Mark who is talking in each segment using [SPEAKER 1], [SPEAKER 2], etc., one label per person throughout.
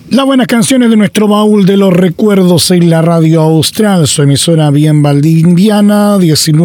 [SPEAKER 1] Las buenas canciones de nuestro baúl de los recuerdos en la radio austral, su emisora bien valdiviana,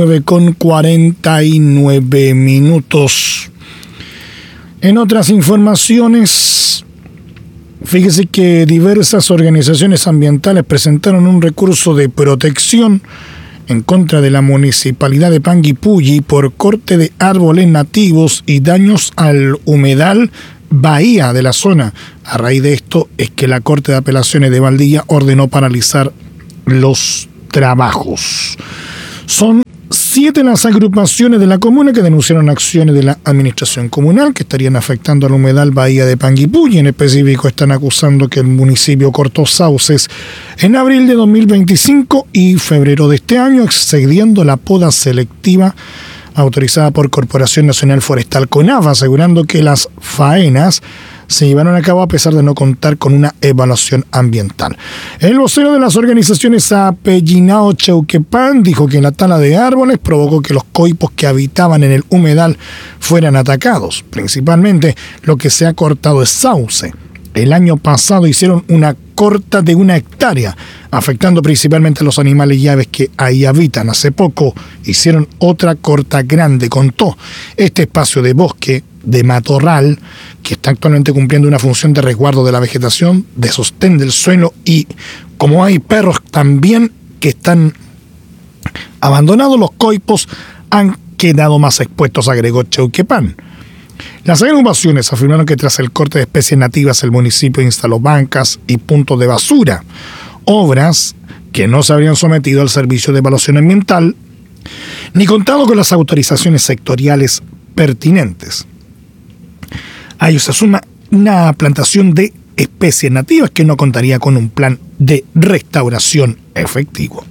[SPEAKER 1] 19:49. En otras informaciones, fíjese que diversas organizaciones ambientales presentaron un recurso de protección en contra de la municipalidad de Panguipulli por corte de árboles nativos y daños al humedal bahía de la zona. A raíz de esto es que la Corte de Apelaciones de Valdivia ordenó paralizar los trabajos. Son 7 las agrupaciones de la comuna que denunciaron acciones de la administración comunal que estarían afectando al humedal bahía de Panguipulli. En específico están acusando que el municipio cortó sauces en abril de 2025 y febrero de este año, excediendo la poda selectiva autorizada por Corporación Nacional Forestal CONAF, asegurando que las faenas se llevaron a cabo a pesar de no contar con una evaluación ambiental. El vocero de las organizaciones Apellinao Cheuquepán dijo que la tala de árboles provocó que los coipos que habitaban en el humedal fueran atacados. Principalmente lo que se ha cortado es sauce. El año pasado hicieron una corta de 1 hectárea, afectando principalmente a los animales y aves que ahí habitan. Hace poco hicieron otra corta grande, contó. Este espacio de bosque, de matorral, que está actualmente cumpliendo una función de resguardo de la vegetación, de sostén del suelo, y como hay perros también que están abandonados, los coipos han quedado más expuestos, agregó Cheuquepán. Las agrupaciones afirmaron que tras el corte de especies nativas el municipio instaló bancas y puntos de basura, obras que no se habrían sometido al servicio de evaluación ambiental ni contado con las autorizaciones sectoriales pertinentes. A ello se suma una plantación de especies nativas que no contaría con un plan de restauración efectivo.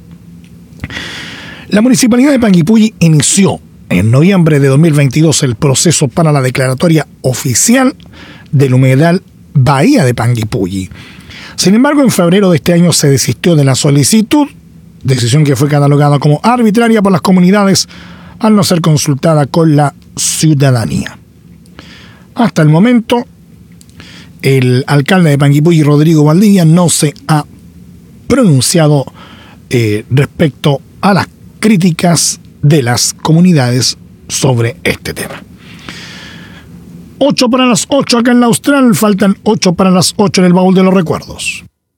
[SPEAKER 1] La municipalidad de Panguipulli inició en noviembre de 2022 el proceso para la declaratoria oficial del humedal bahía de Panguipulli. Sin embargo, en febrero de este año se desistió de la solicitud, decisión que fue catalogada como arbitraria por las comunidades al no ser consultada con la ciudadanía. Hasta el momento, el alcalde de Panguipulli, Rodrigo Valdivia, no se ha pronunciado respecto a las críticas de las comunidades sobre este tema. 8 para las 8 acá en la Austral, faltan 8 para las 8 en el baúl de los recuerdos.